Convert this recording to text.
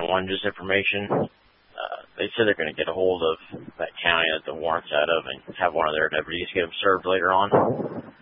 911 just information. They said they're going to get a hold of that county that the warrant's out of and have one of their deputies get them served later on.